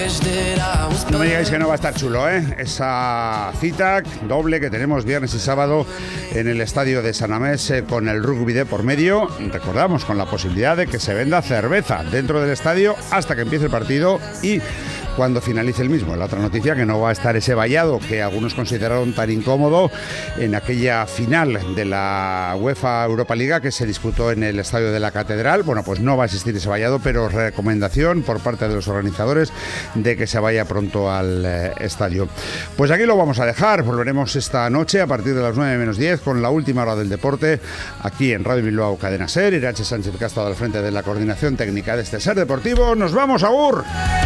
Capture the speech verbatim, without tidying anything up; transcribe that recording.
No me digáis que no va a estar chulo, ¿eh? Esa cita doble que tenemos viernes y sábado en el estadio de San Mamés eh, con el rugby de por medio. Recordamos, con la posibilidad de que se venda cerveza dentro del estadio hasta que empiece el partido y cuando finalice el mismo. La otra noticia, que no va a estar ese vallado que algunos consideraron tan incómodo en aquella final de la UEFA Europa Liga que se disputó en el estadio de la Catedral. Bueno, pues no va a existir ese vallado, pero recomendación por parte de los organizadores de que se vaya pronto al eh, estadio. Pues aquí lo vamos a dejar. Volveremos esta noche a partir de las nueve menos diez con la última hora del deporte aquí en Radio Bilbao Cadena Ser. Irache Sánchez Castro al frente de la coordinación técnica de este Ser Deportivo. ¡Nos vamos, agur!